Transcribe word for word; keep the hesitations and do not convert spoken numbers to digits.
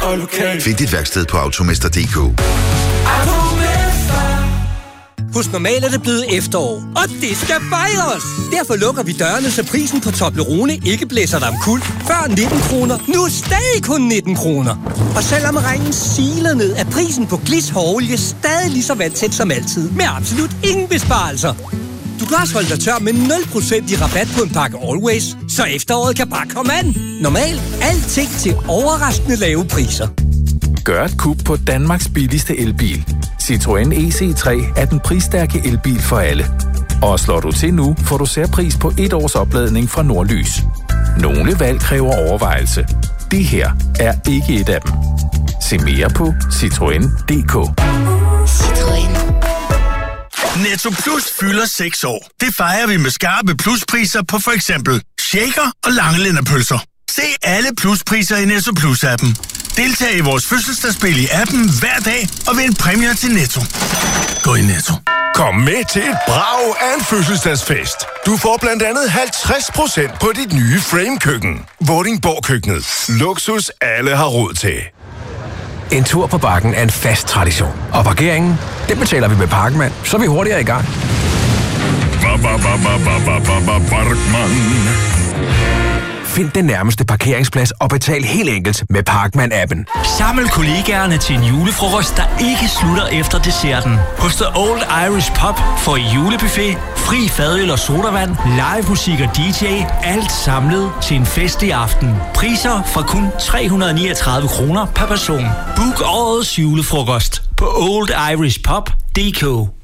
og lokal. Find dit værksted på automester punktum d k. Hos Normal er det blevet efterår, og det skal fejres! Derfor lukker vi dørene, så prisen på Toblerone ikke blæser dig omkuld. Før nitten kroner, nu stadig kun nitten kroner. Og selvom regnen siler ned, er prisen på Glis hårolie stadig lige så vandtæt som altid. Med absolut ingen besparelser. Du kan også holde dig tør med nul procent i rabat på en pakke Always, så efteråret kan bare komme an. Normal, alting til overraskende lave priser. Gør et kub på Danmarks billigste elbil. Citroën E C tre er den prisstærke elbil for alle. Og slår du til nu, får du særpris på et års opladning fra Nordlys. Nogle valg kræver overvejelse. Det her er ikke et af dem. Se mere på citroen punktum d k. Citroën. Netto Plus fylder seks år. Det fejrer vi med skarpe pluspriser på for eksempel shaker og langelændepølser. Se alle pluspriser i Netto Plus-appen. Deltag i vores fødselsdagsspil i appen hver dag og vind præmier til Netto. Gå i Netto. Kom med til et brag af en fødselsdagsfest. Du får blandt andet halvtreds procent på dit nye Frame-køkken. Vordingborg-køkkenet. Luksus alle har råd til. En tur på Bakken er en fast tradition. Og parkeringen, det betaler vi med Parkmand, så er vi hurtigere i gang. Parkmand. Find den nærmeste parkeringsplads og betal helt enkelt med Parkman-appen. Saml kollegaerne til en julefrokost, der ikke slutter efter desserten. Hos The Old Irish Pub får I julebuffet, fri fadøl og sodavand, live musik og D J, alt samlet til en festlig aften. Priser fra kun tre hundrede og niogtredive kroner per person. Book årets julefrokost på old irish pub punktum d k.